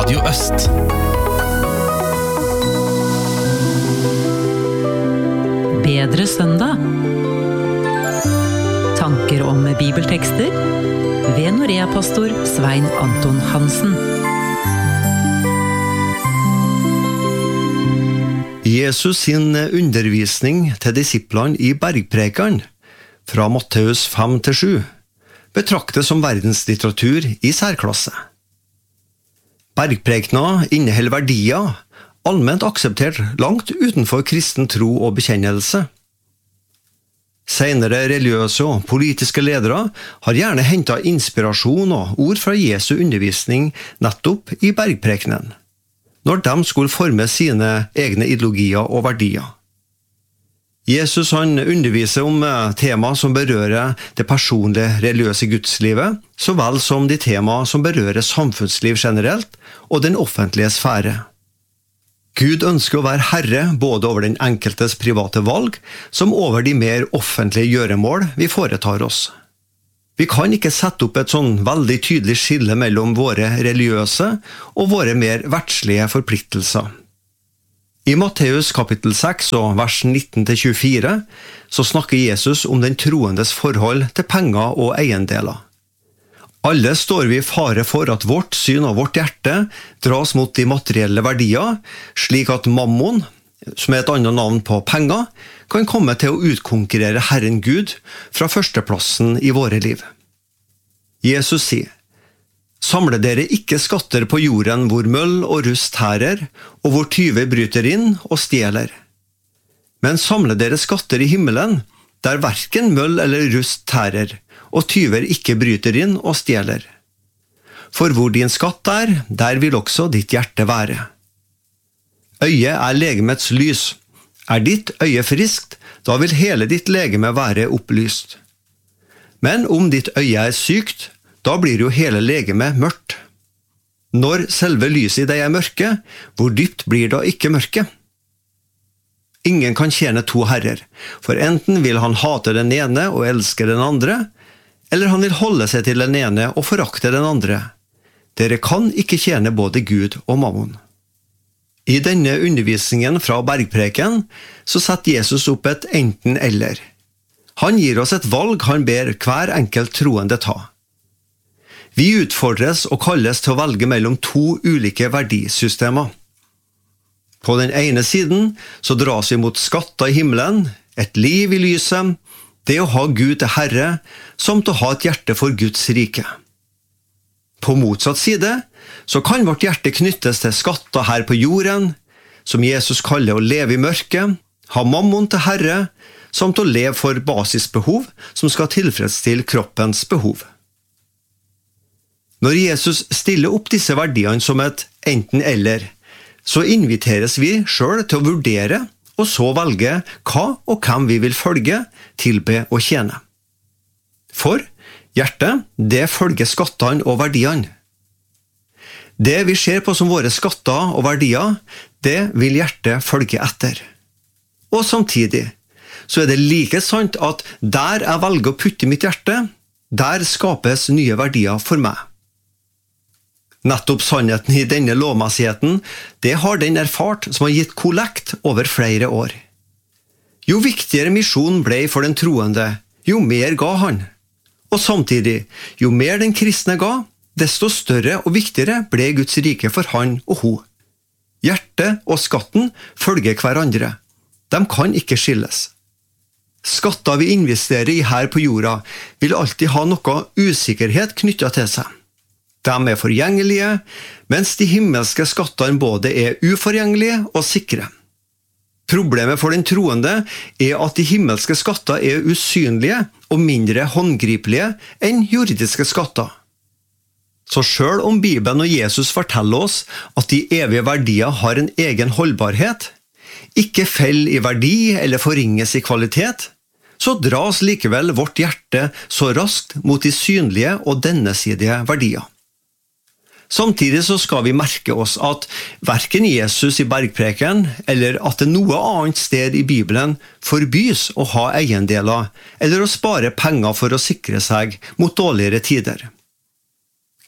Radio Øst. Bedre søndag. Tanker om bibeltekster ved Norea-pastor Svein Anton Hansen. Jesus sin undervisning til disiplene i Bergprekenen fra Matteus 5-7 betraktes som verdenslitteratur i særklasse. Bergprekener inneholder verdier allment akseptert langt utenfor kristen tro og bekjennelse. Senere religiøse og politiske ledere har gjerne hentet inspirasjon og ord fra Jesu undervisning nettopp i Bergprekenen, når de skulle forme sine egne ideologier og verdier. Jesus han underviser om tema som berører det personlige religiøse gudslivet, så vel som de tema som berører samfunnsliv generelt og den offentlige sfære. Gud ønsker å være herre både over den enkeltes private valg, som over de mer offentlige gjøremål vi foretar oss. Vi kan ikke sette opp et sånn veldig tydelig skille mellom våre religiøse og våre mer verdslige forpliktelser. I Matteus kapittel 6 og vers 19-24 så snakker Jesus om den troendes forhold til penger og eiendeler. Alle står vi i fare for at vårt syn og vårt hjerte dras mot de materielle verdier, slik at mammon, som er et annet navn på penger, kan komme til å utkonkurrere Herren Gud fra førsteplassen i våre liv. Jesus sier: «Samle dere ikke skatter på jorden hvor møll og rust herrer, og hvor tyver bryter inn og stjeler. Men samle dere skatter i himmelen, der hverken møll eller rust herrer, og tyver ikke bryter inn og stjeler. For hvor din skatt er, der vil også ditt hjerte være. Øyet er legemets lys. Er ditt øye friskt, da vil hele ditt legeme være opplyst. Men om ditt øye er sykt, da blir jo hele legemet mørkt. Når selve lyset i deg er mørke, hvor dypt blir da ikke mørke? Ingen kan tjene to herrer, for enten vil han hate den ene og elske den andre, eller han vil holde seg til den ene og forakte den andre. Dere kan ikke tjene både Gud og mammon. I denne undervisningen fra Bergpreken så setter Jesus opp et enten-eller. Han gir oss et valg han ber hver enkelt troende ta. Vi utfordres og kalles til å velge mellom to ulike verdisystemer. På den ene siden så dras vi mot skatter i himmelen, et liv i lyset, det å ha Gud til Herre, samt å ha et hjerte for Guds rike. På motsatt side så kan vårt hjerte knyttes til skatter her på jorden, som Jesus kaller å leve i mørket, ha mammon til Herre, samt å leve for basisbehov som skal tilfredsstille kroppens behov. Når Jesus stiller opp disse verdiene som et enten-eller, så inviteres vi selv til å vurdere og så velge hva og hvem vi vil følge, tilbe og tjene. For hjertet, det følger skattene og verdiene. Det vi ser på som våre skatter og verdier, det vil hjertet følge etter. Og samtidig så er det like sant at der jeg velger å putte mitt hjerte, der skapes nye verdier for meg. Nettopp sannheten i denne lovmessigheten, det har den erfart som har gitt kollekt over flere år. Jo viktigere misjon ble for den troende, jo mer ga han. Og samtidig, jo mer den kristne ga, desto større og viktigere ble Guds rike for han og hun. Hjertet og skatten følger hverandre. De kan ikke skilles. Skatter vi investerer i her på jorda vil alltid ha noe usikkerhet knyttet til seg. De er forgjengelige, mens de himmelske skattene både er uforgjengelige og sikre. Problemet for den troende er at de himmelske skatter er usynlige og mindre håndgripelige enn jordiske skatter. Så selv om Bibelen og Jesus forteller oss at de evige verdier har en egen holdbarhet, ikke faller i verdi eller forringes i kvalitet, så dras likevel vårt hjerte så raskt mot de synlige og dennesidige verdier. Samtidig så skal vi merke oss at hverken Jesus i Bergpreken eller at det noe annet sted i Bibelen forbys å ha eiendeler eller å spare penger for å sikre seg mot dårligere tider.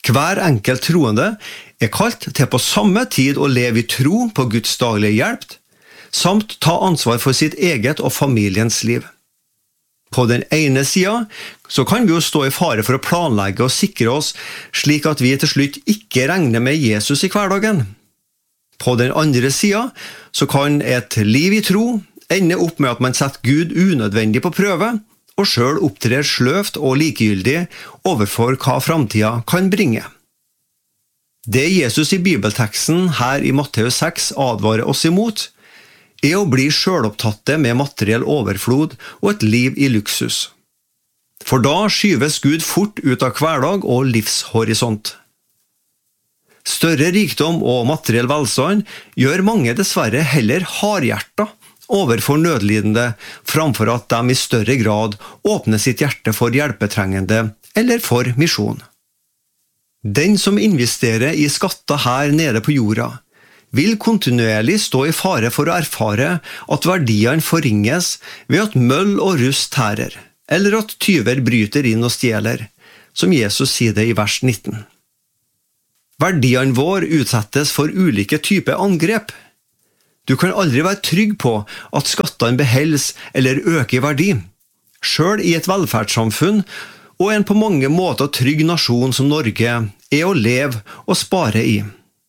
Hver enkelt troende kalt til på samme tid å leve i tro på Guds daglige hjelp, samt ta ansvar for sitt eget og familiens liv. På den ene siden så kan vi jo stå i fare for å planlegge og sikre oss slik at vi til slutt ikke regner med Jesus i hverdagen. På den andre siden så kan et liv i tro ende opp med at man setter Gud unødvendig på prøve, og selv opptrer sløvt og likegyldig overfor hva fremtiden kan bringe. Det Jesus i bibelteksten her i Matteus 6 advarer oss imot, å bli selvopptatte med materiell overflod og et liv i luksus. For da skyves Gud fort ut av hverdag og livshorisont. Større rikdom og materiell velstand gjør mange dessverre heller hardhjertet overfor nødlidende, framfor at de i større grad åpner sitt hjerte for hjelpetrengende eller for misjon. Den som investerer i skatter her nede på jorda, vil kontinuerlig stå i fare for å erfare at verdiene forringes ved at møll og rust tærer, eller at tyver bryter inn og stjeler, som Jesus sier det i vers 19. Verdiene våre utsettes for ulike typer angrep. Du kan aldri være trygg på at skattene beholdes eller øker i verdi, selv i et velferdssamfunn og en på mange måter trygg nasjon som Norge å leve og spare i.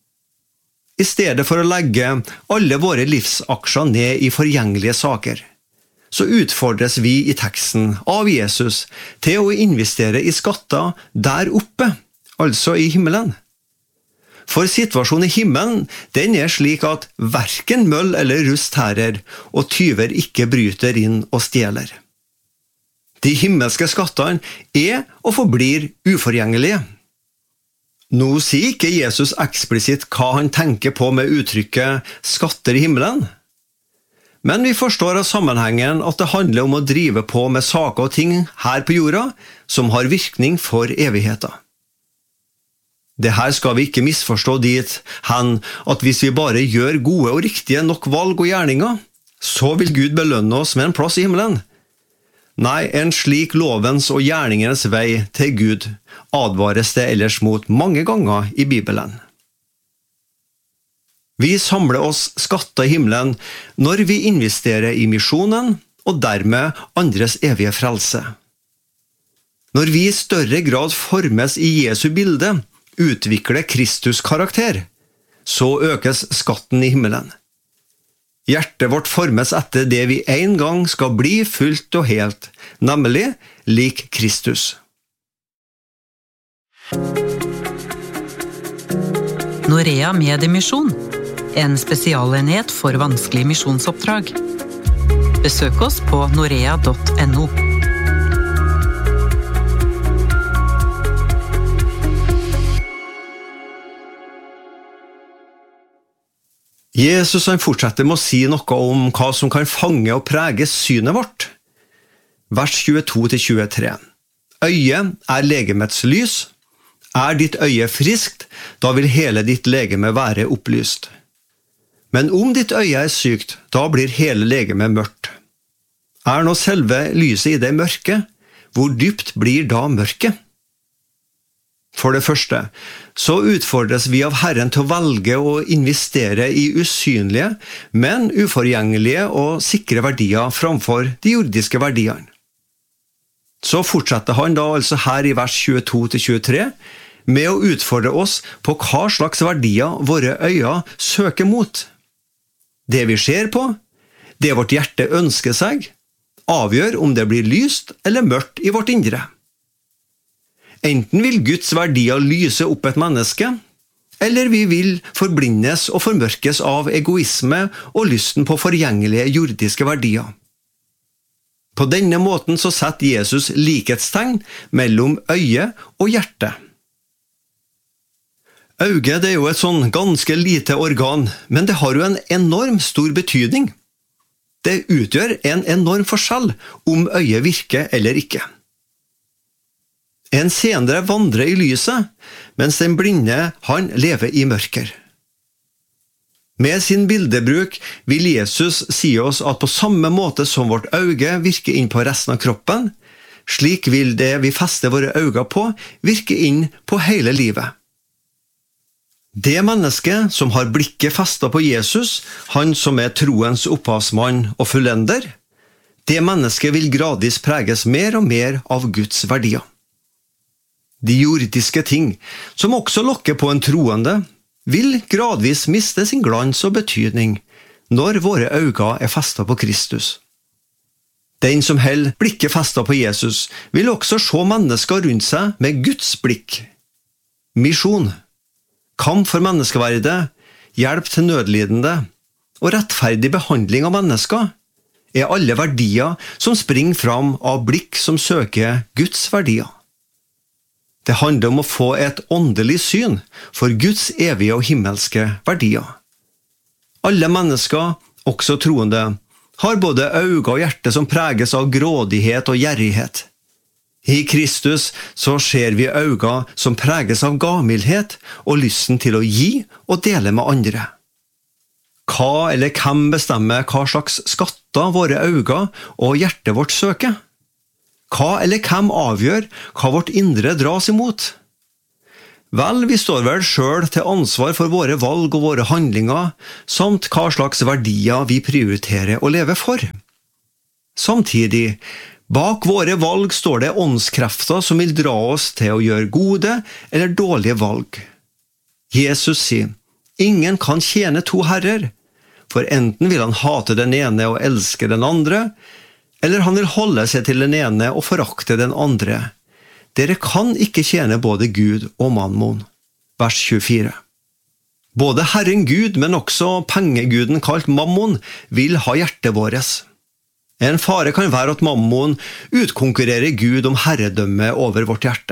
I stedet for å legge alle våre livsaksjer ned i forgjengelige saker, så utfordres vi i teksten av Jesus til å investere i skatter der oppe, altså i himmelen. For situasjonen i himmelen, den slik at hverken møll eller rust tærer, og tyver ikke bryter inn og stjeler. De himmelske skattene og forblir uforgjengelige. Nå sier ikke Jesus eksplisitt hva han tenker på med uttrykket «skatter i himmelen». Men vi forstår av sammenhengen at det handler om å drive på med saker og ting her på jorda som har virkning for evigheten. Dette skal vi ikke misforstå dit hen at hvis vi bare gjør gode og riktige nok valg og gjerninger, så vil Gud belønne oss med en plass i himmelen. Nei, en slik lovens og gjerningenes vei til Gud advares det ellers mot mange ganger i Bibelen. Vi samler oss skatter i himmelen når vi investerer i misjonen og dermed andres evige frelse. Når vi i større grad formes i Jesu bilde, utvikler Kristus karakter, så økes skatten i himmelen. Hjertet vårt formes etter det vi en gang skal bli fullt og helt, nemlig lik Kristus. Norea Mediemisjon, en spesialenhet for vanskelige misjonsoppdrag. Besøk oss på norea.no. Jesus han fortsetter med å si noe om hva som kan fange og prege synet vårt. Vers 22-23. Øyet legemets lys. Ditt øye friskt, da vil hele ditt legeme være opplyst. Men om ditt øye sykt, da blir hele legemet mørkt. Nå selve lyset i det mørke? Hvor dypt blir da mørket? For det første, så utfordres vi av Herren til å velge å investere i usynlige, men uforgjengelige og sikre verdier framfor de jordiske verdiene. Så fortsetter han da altså her i vers 22-23 med å utfordre oss på hva slags verdier våre øyne søker mot. Det vi ser på, det vårt hjerte ønsker seg, avgjør om det blir lyst eller mørkt i vårt indre. Enten vil Guds verdier lyse opp et menneske, eller vi vil forblindes og formørkes av egoisme og lysten på forgjengelige jordiske verdier. På denne måten så setter Jesus likhetstegn mellom øye og hjerte. Øyet det jo et sånn ganske lite organ, men det har jo en enorm stor betydning. Det utgjør en enorm forskjell om øyet virker eller ikke. En senere vandrer i lyset, mens den blinde han lever i mørker. Med sin bildebruk vil Jesus si oss at på samme måte som vårt øye virker inn på resten av kroppen, Slik vil det vi fester våre øyne på, virke inn på hele livet. Det mennesket som har blikket festet på Jesus, han som troens opphavsmann og fullender, det mennesket vil gradvis preges mer og mer av Guds verdier. De jordiske ting, som også lokker på en troende, vil gradvis miste sin glans og betydning når våre øyne festet på Kristus. Den som holder blikket festet på Jesus, vil også se mennesker rundt seg med Guds blikk. Misjon, kamp for menneskeverdet, hjelp til nødlidende og rettferdig behandling av mennesker alle verdier som springer fram av blikk som søker Guds verdier. Det handler om å få et åndelig syn for Guds evige og himmelske verdier. Alle mennesker, også troende, har både øyne og hjerte som preges av grådighet og gjerrighet. I Kristus så ser vi øyne som preges av gavmildhet og lysten til å gi og dele med andre. Hva eller hvem bestemmer hva slags skatter våre øyne og hjertet vårt søker? Hva eller hvem avgjør hva vårt indre dras imot? Vel, vi står vel selv til ansvar for våre valg og våre handlinger, samt hva slags verdier vi prioriterer å leve for. Samtidig, bak våre valg står det åndskrefter som vil dra oss til å gjøre gode eller dårlige valg. Jesus sier, ingen kan tjene to herrer, for enten vil han hate den ene og elske den andre, eller han vil holde seg til den ene og forakte den andre. Dere kan ikke tjene både Gud og mammon. Vers 24. Både Herren Gud, men også pengeguden kalt mammon, vil ha hjertet våres. En fare kan være at mammon utkonkurrerer Gud om herredømme over vårt hjerte.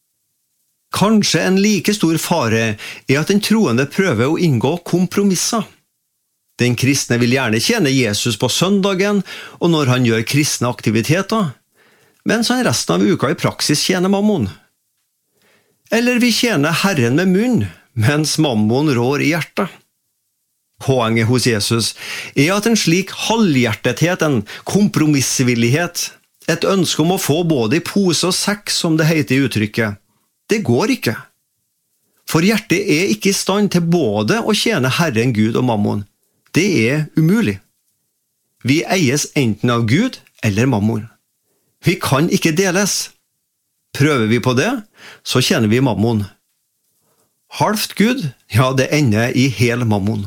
Kanskje en like stor fare at den troende prøver å inngå kompromisser. Den kristne vil gjerne tjene Jesus på søndagen og når han gjør kristne aktiviteter, mens han resten av uka i praksis tjener mammon. Eller vi tjener Herren med munn, mens mammon rår i hjertet. Poenget hos Jesus at en slik halvhjertethet, en kompromissvillighet, et ønske om å få både i pose og sekk, som det heter i uttrykket, det går ikke. For hjertet ikke i stand til både å tjene Herren Gud og mammon. Det umulig. Vi eies enten av Gud eller mammon. Vi kan ikke deles. Prøver vi på det, så tjener vi mammon. Halvt Gud, ja, det ender i hel mammon.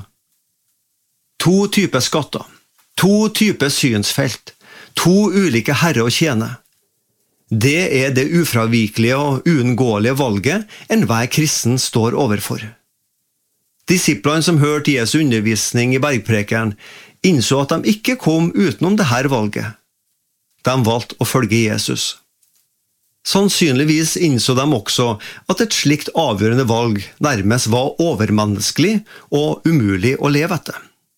To typer skatter, to typer synsfelt, to ulike herrer å tjene. Det det ufravikelige og uunngåelige valget enhver kristen står overfor. Disiplene som hørte Jesu undervisning i bergprekenen, innså at de ikke kom utenom dette valget. De valgte å følge Jesus. Sannsynligvis innså de også at et slikt avgjørende valg nærmest var overmenneskelig og umulig å leve etter.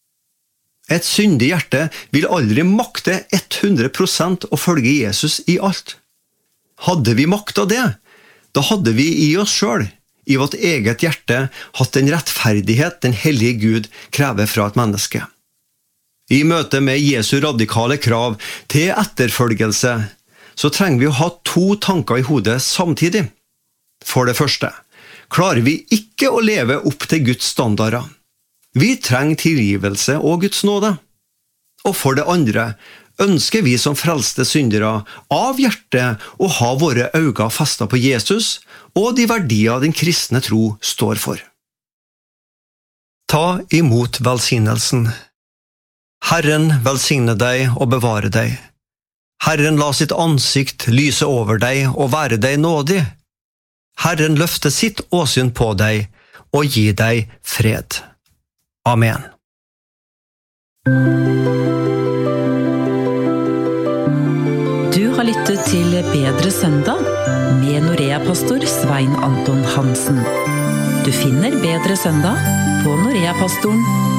Et syndig hjerte vil aldri makte 100% å følge Jesus i alt. Hadde vi maktet det, da hadde vi i oss selv, i vårt eget hjerte, hatt den rettferdighet den hellige Gud krever fra et menneske. I møte med Jesu radikale krav til etterfølgelse, så trenger vi å ha to tanker i hodet samtidig. For det første, klarer vi ikke å leve opp til Guds standarder. Vi trenger tilgivelse og Guds nåde. Og for det andre, ønsker vi som frelste syndere av hjertet å ha våre øyne festet på Jesus og de verdier den kristne tro står for. Ta imot velsignelsen. Herren velsigne deg og bevare deg. Herren la sitt ansikt lyse over deg og være deg nådig. Herren løfte sitt åsyn på deg og gi deg fred. Amen. Du har lyttet til Bedre søndag med Norea-pastor Svein Anton Hansen. Du finner Bedre søndag på noreapastoren.no.